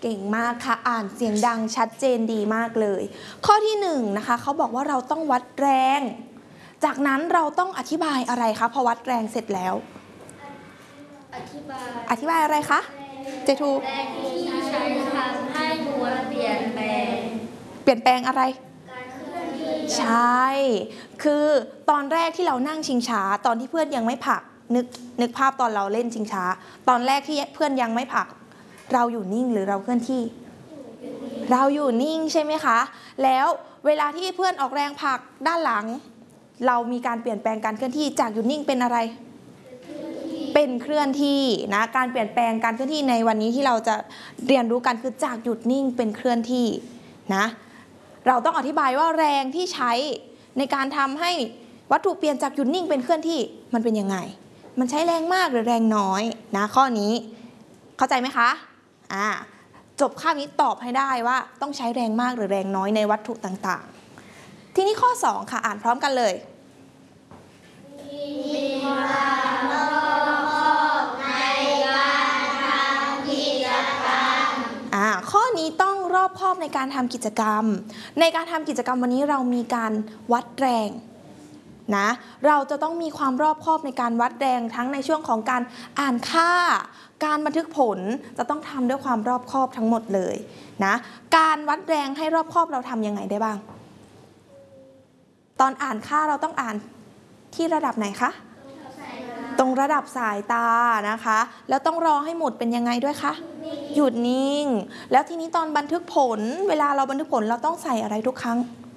เก่งมากค่ะอ่านเสียงดังชัดเจนดีมากเลยข้อที่1นะคะเขาบอกว่าเราต้องวัดแรงจากนั้นเราต้องอธิบายอะไรคะพอวัดแรงเสร็จแล้วอธิบายอะไรคะเจทูแรงที่ใช้ทำให้มวลเปลี่ยนแปลงอะไรใช่คือตอนแรกที่เรานั่งชิงช้าตอนที่เพื่อนยังไม่ผลักนึกภาพตอนเราเล่นชิงช้าตอนแรกที่เพื่อนยังไม่ผลักเราอยู่นิ่งหรือเราเคลื่อนที่เราอยู่นิ่งใช่ไหมคะแล้วเวลาที่เพื่อนออกแรงผลักด้านหลังเรามีการเปลี่ยนแปลงการเคลื่อนที่จากอยู่นิ่งเป็นอะไรเป็นเคลื่อนที่นะการเปลี่ยนแปลงการเคลื่อนที่ในวันนี้ที่เราจะเรียนรู้กันคือจากหยุดนิ่งเป็นเคลื่อนที่นะเราต้องอธิบายว่าแรงที่ใช้ในการทำให้วัตถุเปลี่ยนจากหยุดนิ่งเป็นเคลื่อนที่มันเป็นยังไงมันใช้แรงมากหรือแรงน้อยนะข้อนี้เข้าใจไหมคะจบคาบนี้ตอบให้ได้ว่าต้องใช้แรงมากหรือแรงน้อยในวัตถุต่างๆทีนี้ข้อ2ค่ะอ่านพร้อมกันเลยมีความรอบคอบในการทำกิจกรรมข้อนี้ต้องรอบคอบในการทำกิจกรรมในการทำกิจกรรมวันนี้เรามีการวัดแรงนะเราจะต้องมีความรอบคอบในการวัดแรงทั้งในช่วงของการอ่านค่าการบันทึกผลจะต้องทำด้วยความรอบคอบทั้งหมดเลยนะการวัดแรงให้รอบคอบเราทำยังไงได้บ้างตอนอ่านค่าเราต้องอ่านที่ระดับไหนคะตรงระดับสายตานะคะแล้วต้องรอให้หมดเป็นยังไงด้วยคะหยุดนิ่งแล้วทีนี้ตอนบันทึกผลเวลาเราบันทึกผลเราต้องใส่อะไรทุกครั้ง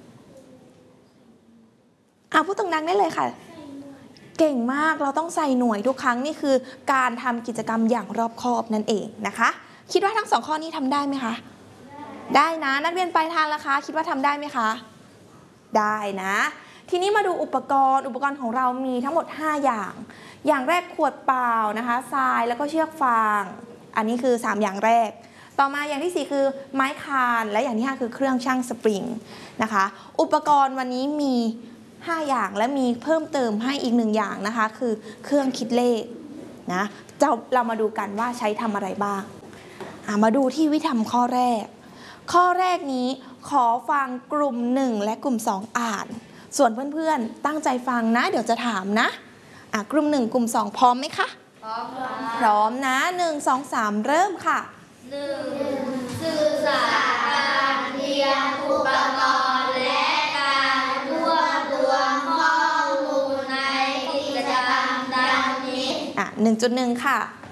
พูดตรงนั้นได้เลยค่ะเก่งมากเราต้องใส่หน่วยทุกครั้งนี่คือการทำกิจกรรมอย่างรอบคอบนั่นเองนะคะคิดว่าทั้ง2ข้อนี้ทำได้ไหมคะได้นะนักเรียนปลายทางล่ะคะคิดว่าทำได้ไหมคะได้นะทีนี้มาดูอุปกรณ์ของเรามีทั้งหมด5อย่างแรกขวดเปล่านะคะทรายแล้วก็เชือกฟางอันนี้คือ3อย่างแรกต่อมาอย่างที่4คือไม้คานและอย่างที่5คือเครื่องชั่งสปริงนะคะอุปกรณ์วันนี้มี5อย่างและมีเพิ่มเติมให้อีก1อย่างนะคะคือเครื่องคิดเลขนะเรามาดูกันว่าใช้ทำอะไรบ้างมาดูที่วิธีทำข้อแรกนี้ขอฟังกลุ่ม1และกลุ่ม2อ่านส่วนเพื่อนๆตั้งใจฟังนะเดี๋ยวจะถามนะกลุ่ม1กลุ่ม2พร้อมไหมคะพร้อมนะ1 2 3เริ่มค่ะ 1สื่อสารการเรียนอุปกรณ์และการรวบรวมข้อมูลในกิจกรรมดังนี้ 1.1 ค่ะ